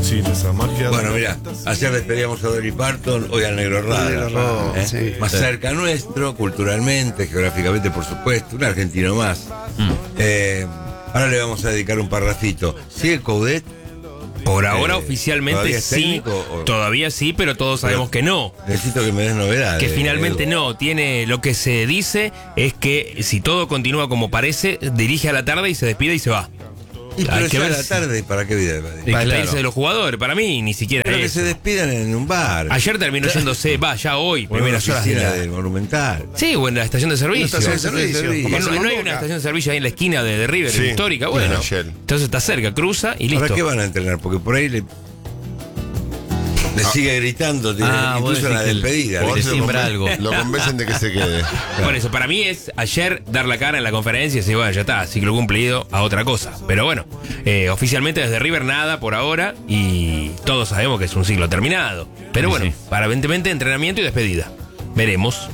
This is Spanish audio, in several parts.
Sí, esa magia. Bueno, mira, ayer despedíamos a Dolly Parton, hoy al Negro Rada. Sí. Más cerca nuestro, culturalmente, geográficamente, por supuesto, un argentino más. Ahora le vamos a dedicar un parrafito. ¿Sigue Coudet? Por ahora oficialmente ¿todavía es sí, técnico, o? todavía sí, pero todos sabemos que no. Necesito que me des novedades. Que finalmente Edu. no, tiene lo que se dice es que si todo continúa como parece, dirige a la tarde y se despide y se va. Y pero Hay que ya ver a la si- tarde, ¿para qué vida? Para despedirse de los jugadores, para mí ni siquiera Pero que eso. se despidan en un bar. Ayer terminó yéndose, ya hoy, Por una primeras horas de oficina la... del Monumental. Sí, o en la estación de servicio. Una estación de servicio. Porque Como no hay Boca. una estación de servicio ahí en la esquina de River, Sí, histórica, bueno. en Shell. Entonces está cerca, cruza y listo. ¿Para qué van a entrenar? Porque por ahí le sigue gritando, vos incluso en la decís que despedida. Por le eso siembra algo. Lo convencen de que se quede. Por eso, para mí es ayer dar la cara en la conferencia y decir, bueno, ya está, ciclo cumplido, a otra cosa. Pero bueno, oficialmente desde River nada por ahora y todos sabemos que es un ciclo terminado. Pero bueno, aparentemente entrenamiento y despedida. Veremos.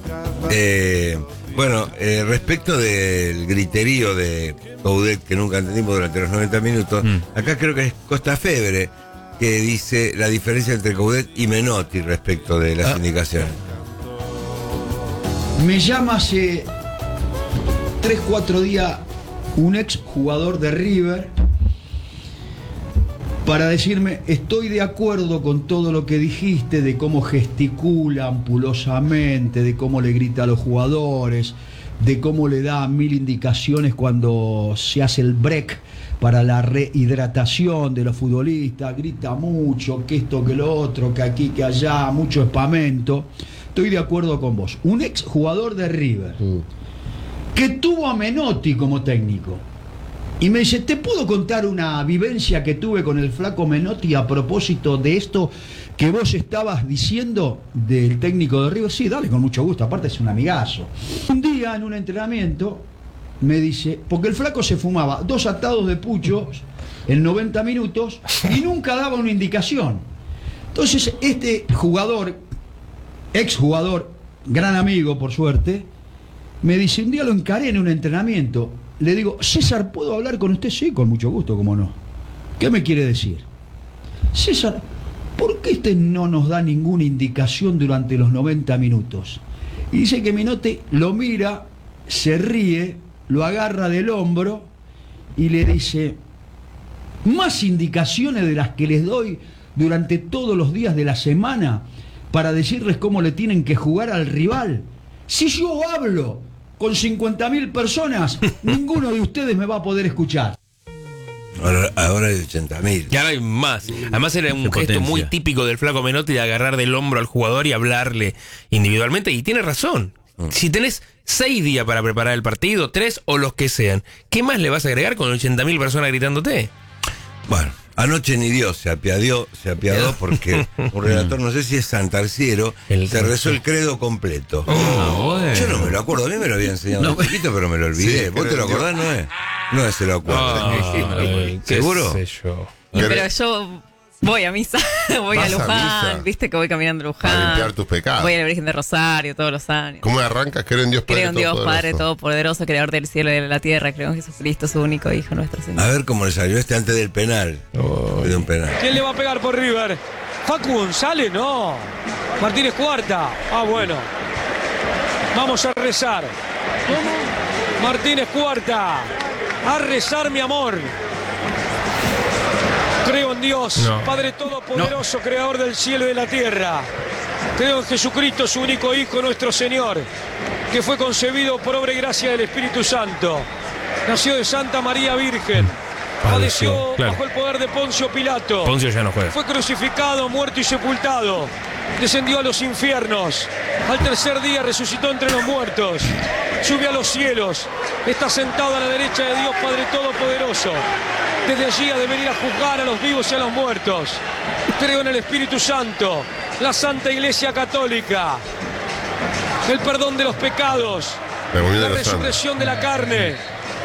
Bueno, respecto del griterío de Coudet que nunca entendimos durante los 90 minutos, acá creo que es Costa Febre que dice la diferencia entre Coudet y Menotti respecto de las indicaciones. Me llama hace 3-4 días un ex jugador de River para decirme: estoy de acuerdo con todo lo que dijiste, de cómo gesticula ampulosamente, de cómo le grita a los jugadores, de cómo le da 1000 indicaciones cuando se hace el break para la rehidratación de los futbolistas, grita mucho, que esto, que lo otro, que aquí, que allá, mucho espamento. Estoy de acuerdo con vos. Un ex jugador de River que tuvo a Menotti como técnico y me dice: ¿te puedo contar una vivencia que tuve con el flaco Menotti a propósito de esto que vos estabas diciendo del técnico de River? Sí, dale, con mucho gusto, aparte es un amigazo. Un día en un entrenamiento me dice, porque el flaco se fumaba 2 atados de puchos en 90 minutos y nunca daba una indicación. Entonces este jugador, ex jugador, gran amigo por suerte, me dice, un día lo encaré en un entrenamiento, le digo: César, ¿puedo hablar con usted? Sí, con mucho gusto, cómo no. ¿Qué me quiere decir? César, ¿por qué usted no nos da ninguna indicación durante los 90 minutos? Y dice que Menotti lo mira, se ríe, lo agarra del hombro y le dice: más indicaciones de las que les doy durante todos los días de la semana para decirles cómo le tienen que jugar al rival. Si yo hablo con 50.000 personas, ninguno de ustedes me va a poder escuchar. Ahora hay 80.000. Y ahora hay más. Además era un gesto potencia. muy típico del flaco Menotti de agarrar del hombro al jugador y hablarle individualmente. Y tiene razón. Si tenés 6 días para preparar el partido, 3 o los que sean, ¿qué más le vas a agregar con 80.000 personas gritándote? Bueno, anoche ni Dios se apiadó porque un relator, no sé si es Santarciero, se rezó el credo completo. Yo no me lo acuerdo, a mí me lo había enseñado un poquito, pero me lo olvidé. Sí, ¿Vos te lo acordás? No es. No se lo acuerdo. ¿Seguro? ¿Qué sé yo? Pero yo voy a misa, voy a ¿Vas a Luján, misa? viste que voy caminando a Para Luján. limpiar tus pecados. Voy a la Virgen de Rosario todos los años. ¿Cómo arrancas? Creo en Dios Padre Creo en Dios Todopoderoso. Padre Todopoderoso, Creador del cielo y de la tierra. Creo en Jesucristo, su único Hijo, nuestro Señor. A ver cómo le salió este antes del penal. De un penal. ¿Quién le va a pegar por River? ¿Facu González? No. Martínez Cuarta. Ah, bueno. Vamos a rezar. ¿Cómo? Martínez Cuarta. A rezar, mi amor. Creo en Dios, No. Padre Todopoderoso, Creador del cielo y de la tierra. Creo en Jesucristo, su único Hijo, nuestro Señor, que fue concebido por obra y gracia del Espíritu Santo. Nació de Santa María Virgen. Padeció claro. bajo el poder de Poncio Pilato. Poncio ya no juega. Fue crucificado, muerto y sepultado. Descendió a los infiernos. Al tercer día resucitó entre los muertos. Subió a los cielos. Está sentado a la derecha de Dios Padre Todopoderoso. Desde allí ha de venir a juzgar a los vivos y a los muertos. Creo en el Espíritu Santo, la Santa Iglesia Católica, el perdón de los pecados, La comunión la de los santos. resurrección de la carne.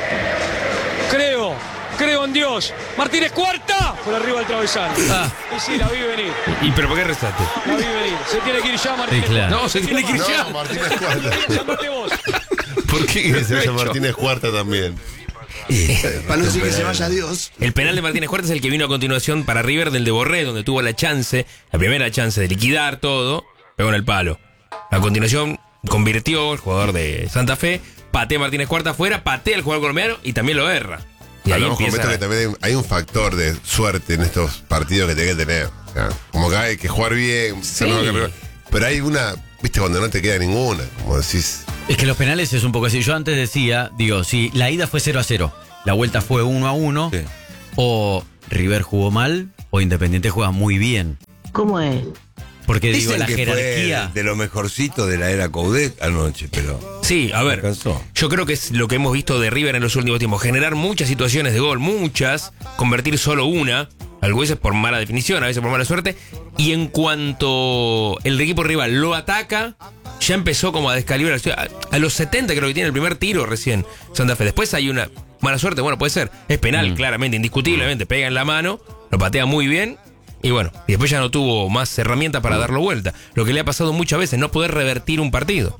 Creo en Dios. Martínez Cuarta, por arriba del travesaño. Y sí, la vi venir. ¿Y pero por qué rezaste? La vi venir. Se tiene que ir ya, Martínez. Sí, claro. No, se tiene que ir ya. No, Martínez Cuarta. Llámate vos. ¿Por qué? Que se llama Martínez Cuarta también. Para no decir que se vaya Dios. El penal de Martínez Cuarta es el que vino a continuación para River del de Borré, donde tuvo la primera chance de liquidar todo, pegó en el palo. A continuación convirtió el jugador de Santa Fe, patea Martínez Cuarta afuera, patea el jugador colombiano y también lo erra. Y ahí Hablamos con empieza... Beto que también hay un factor de suerte en estos partidos que tenés que tener. O sea, como que hay que jugar bien, Sí. pero hay una, viste, cuando no te queda ninguna, como decís. Es que los penales es un poco así. Yo antes decía, digo, si la ida fue 0-0, la vuelta fue 1-1, Sí. o River jugó mal, o Independiente juega muy bien. ¿Cómo es? Porque digo, Dicen la que jerarquía... fue de lo mejorcito de la era Coudet anoche, pero Sí, a ver, alcanzó. yo creo que es lo que hemos visto de River en los últimos tiempos. Generar muchas situaciones de gol, muchas, convertir solo una, a veces por mala definición, a veces por mala suerte. Y en cuanto el equipo rival lo ataca, ya empezó como a descalibrar. A los 70 creo que tiene el primer tiro recién Santa Fe. Después hay una mala suerte, bueno, puede ser. Es penal, claramente, indiscutiblemente. Pega en la mano, lo patea muy bien. Y bueno, y después ya no tuvo más herramientas para darlo vuelta. Lo que le ha pasado muchas veces, no poder revertir un partido.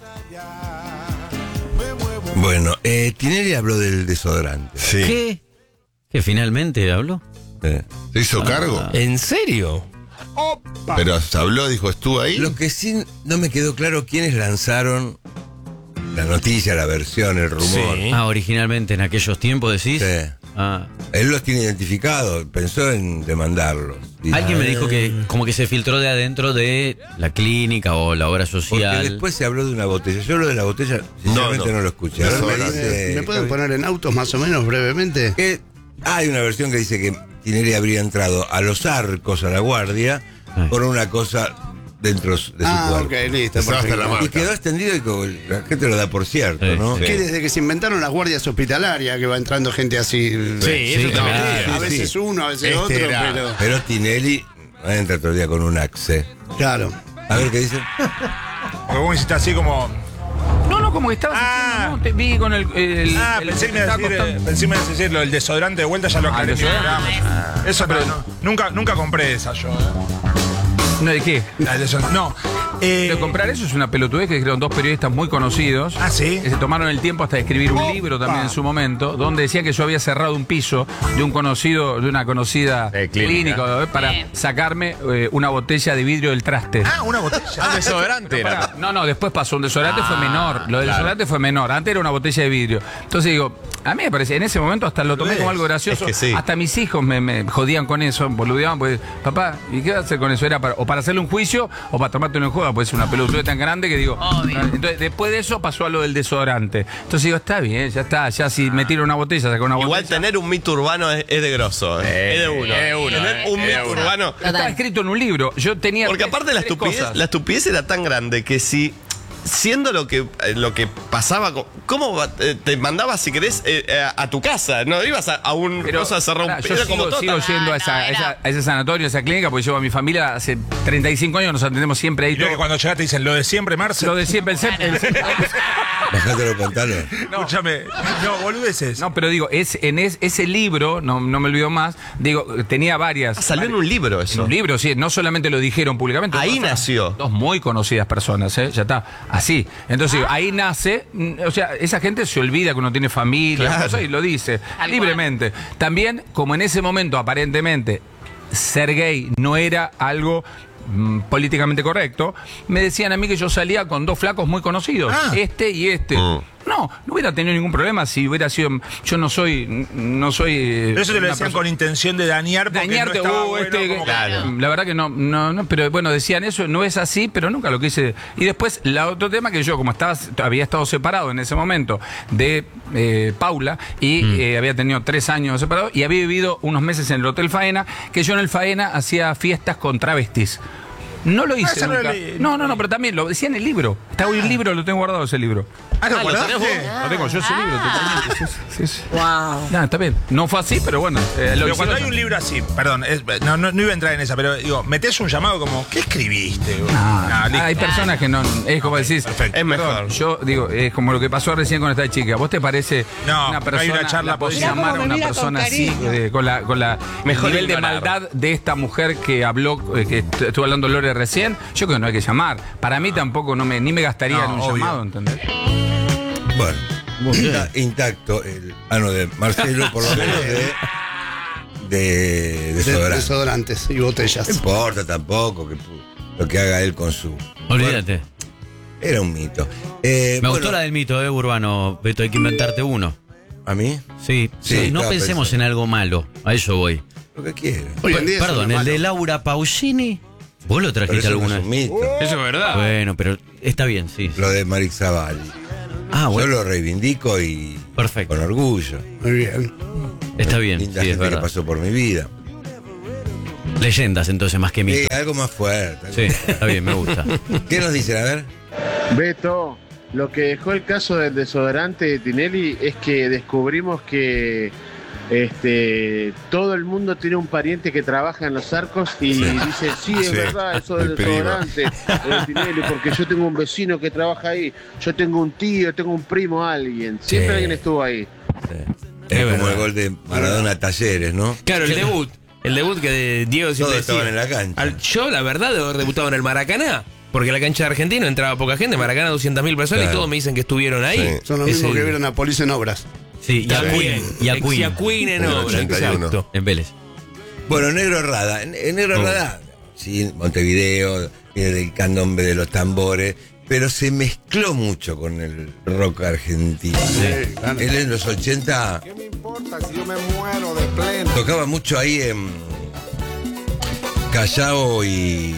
Bueno, Tinelli habló del desodorante. Sí. ¿Qué? ¿Que finalmente habló? ¿Se hizo cargo? ¿En serio? Pero se habló, dijo, estuvo ahí. Lo que sí no me quedó claro quiénes lanzaron la noticia, la versión, el rumor. Sí. Ah, originalmente en aquellos tiempos decís. Sí. Ah. Él los tiene identificados, pensó en demandarlos. Y- Alguien me dijo que como que se filtró de adentro de la clínica o la obra Porque social. después se habló de una botella. Yo lo de la botella, sinceramente no lo escuché. Ahora me dice- ¿Me pueden poner en autos más o menos brevemente? que hay una versión que dice que Tinelli habría entrado a los arcos, a la guardia, por una cosa dentro de su cuerpo. Ok, listo. Estaba hasta perfecto. la marca. Y quedó extendido y como la gente lo da por cierto, Sí, ¿no? sí. Que desde que se inventaron las guardias hospitalarias que va entrando gente así. Sí, eso claro. también. A veces uno, a veces otro, pero. Pero Tinelli no entra todo el día con un axe. Claro. A ver qué dice. Porque vos hiciste así como. No, como que estabas haciendo, ¿no? Te vi con el Pensé que me ibas a decir, pensé que me ibas a decir lo del desodorante de vuelta, ya lo aclaré. el desodorante. Eso nunca compré esa yo. ¿No de qué? La del desodorante. No. Pero comprar eso es una pelotudez que dijeron dos periodistas muy conocidos. Ah, ¿sí? Que se tomaron el tiempo hasta de escribir un libro también en su momento, donde decía que yo había cerrado un piso de un conocido, de una conocida clínica para sacarme una botella de vidrio del traste. Ah, una botella. Un desodorante era. No, después pasó. Un desodorante fue menor. Lo del desodorante fue menor. Antes era una botella de vidrio. Entonces digo, a mí me parece, en ese momento hasta lo tomé como algo gracioso. Es que sí. Hasta mis hijos me jodían con eso, boludeaban, pues, papá, ¿y qué vas a hacer con eso? Era o para hacerle un juicio o para tomártelo en juego, pues es una pelotudez tan grande que digo. Entonces, después de eso pasó a lo del desodorante. Entonces digo, está bien, ya está, ya si me tiro una botella, saco una Igual botella. tener un mito urbano es de grosso. Es de uno. Tener un mito urbano. Está escrito en un libro. Yo tenía. Porque aparte tres cosas. la estupidez era tan grande que si, siendo lo que pasaba, ¿cómo te mandabas, si querés, a tu casa? No ibas a un cosa a cerrar un yo era como sigo tota. yendo a ese sanatorio, a esa clínica, porque llevo a mi familia hace 35 años, nos atendemos siempre ahí. Y creo que cuando llegaste dicen lo de siempre, Marce. Lo de siempre, Bajate los pantalones. Escúchame. No, boludeces. No, pero digo, ese libro, no me olvido más, digo, tenía varias. Salió en un libro En eso. un libro, sí, no solamente lo dijeron públicamente. Ahí dos nació. Dos muy conocidas personas, ya está, así. Entonces digo, ahí nace, o sea, esa gente se olvida que uno tiene familia, Claro. cosas, y lo dice libremente. También, como en ese momento, aparentemente, ser gay no era algo políticamente correcto, me decían a mí que yo salía con dos flacos muy conocidos, este y este. No hubiera tenido ningún problema si hubiera sido. Yo no soy. Pero eso te lo una decían persona- con intención de dañar porque Dañarte, no estaba bueno, como- La verdad que no, pero bueno, decían eso, no es así, pero nunca lo quise. Y después, la otro tema que yo, como había estado separado en ese momento de Paula, y había tenido 3 años separado, y había vivido unos meses en el Hotel Faena, que yo en el Faena hacía fiestas con travestis. No lo hice eso no lo nunca. leí. No, pero también lo decía en el libro. Está hoy el libro, lo tengo guardado ese libro. ¿lo ¿lo tenés vos? Lo tengo yo ese libro, totalmente. Sí. No, está bien. No fue así, pero bueno. Pero cuando hay un libro así, perdón, no iba a entrar en esa, pero digo, metés un llamado como, ¿qué escribiste? Listo. Hay personas que no. Es como decís. Perfecto. Es mejor. Perdón, yo digo, es como lo que pasó recién con esta chica. ¿Vos te parece No, una no persona? hay una charla la podés posible. llamar a una persona así, con la Mejor nivel de ignorar. maldad de esta mujer que habló, que estuvo hablando Lore recién? Yo creo que no hay que llamar. Para mí tampoco ni me gastaría en un obvio. llamado, ¿entendés? Bueno, Está intacto el ano de Marcelo, por lo menos de desodorante. Desodorantes y botellas. No importa tampoco lo que haga él con su... Olvídate. Era un mito. Me gustó la del mito, Urbano. Beto, hay que inventarte uno. ¿A mí? Sí. Sí, no estaba pensemos pensando. en algo malo. A eso voy. Lo que quiera. Hoy en día eso Perdón, no es el de malo. Laura Pausini. ¿Vos lo Pero trajiste eso no alguna es un vez? mito. Eso es verdad. Bueno, pero está bien, sí. Lo de Marix Zavalli. Ah, Yo bueno. lo reivindico y Perfecto. con orgullo. Muy bien. Está bien, Linda sí, es gente que verdad. pasó por mi vida. Leyendas entonces, más que mitos. Algo más fuerte. Sí, está bien, me gusta. ¿Qué nos dicen? A ver. Beto, lo que dejó el caso del desodorante de Tinelli es que descubrimos que todo el mundo tiene un pariente que trabaja en los arcos y dice, sí, es verdad, eso del el primo. desodorante de Tinelli, porque yo tengo un vecino que trabaja ahí, yo tengo un tío, tengo un primo, alguien, siempre Sí. alguien estuvo ahí. Es como verdad. el gol de Maradona a Talleres, ¿no? Claro, el debut. El debut que de Diego siempre Todos estaban decía. en la cancha. Yo, la verdad, debo haber debutado en el Maracaná. Porque la cancha de Argentino entraba poca gente, Maracaná 200.000 personas Claro. y todos me dicen que estuvieron ahí. Sí. Son los Es mismos el- que vieron a Police en obras. Sí, y a También. Queen. Y a Queen. Y a Queen en En el obra, 81. exacto. En Vélez. Bueno, Negro Rada. En Negro Rada, sí, Montevideo, el candombe de los tambores, pero se mezcló mucho con el rock argentino. claro. Él en los 80 tocaba mucho ahí en Callao y...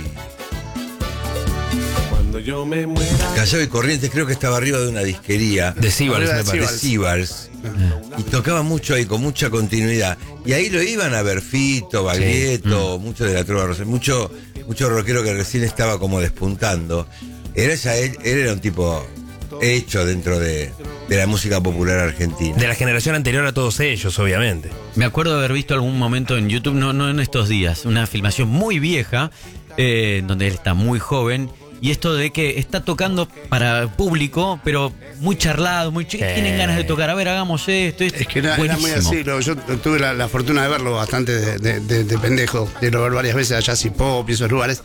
Callao y Corrientes, creo que estaba arriba de una disquería. De Sibals, Arriba me de parece. De Sibals. Y tocaba mucho ahí, con mucha continuidad. Y ahí lo iban a ver Fito, Baglietto, mucho de la trova Rosa, mucho rockero que recién estaba como despuntando. Él era un tipo hecho dentro de la música popular argentina. De la generación anterior a todos ellos, obviamente. Me acuerdo de haber visto algún momento en YouTube, no en estos días, una filmación muy vieja, donde él está muy joven. Y esto de que está tocando para público, pero muy charlado, muy chico. Tienen ganas de tocar. A ver, hagamos esto. Es que era muy Buenísimo. así. Yo tuve la fortuna de verlo bastante de pendejo, de ir a ver varias veces a Jazz y Pop y esos lugares.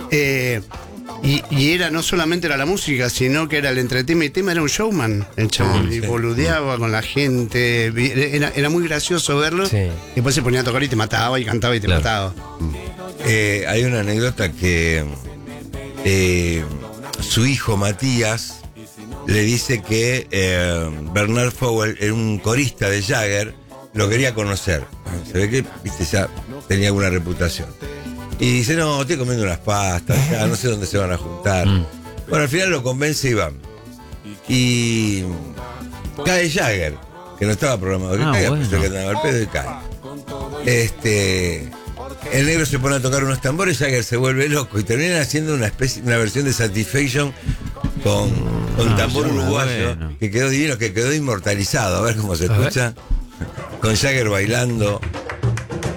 Y era no solamente era la música, sino que era el entretenimiento. El tema era un showman, el chabón. Y boludeaba con la gente. Era muy gracioso verlo. Sí. Y después se ponía a tocar y te mataba y cantaba y te mataba. Hay una anécdota que su hijo Matías le dice que Bernard Fowell era un corista de Jagger, lo quería conocer. Se ve que, viste, ya tenía alguna reputación. Y dice, no, estoy comiendo unas pastas, ya no sé dónde se van a juntar. Bueno, al final lo convence y van. Y cae Jagger, que no estaba programado que caiga, bueno. pensó que andaba al pedo y cae. El negro se pone a tocar unos tambores, Jagger se vuelve loco y terminan haciendo una versión de Satisfaction con tambor sí, uruguayo, bueno. que quedó divino, que quedó inmortalizado. A ver cómo se escucha. Con Jagger bailando.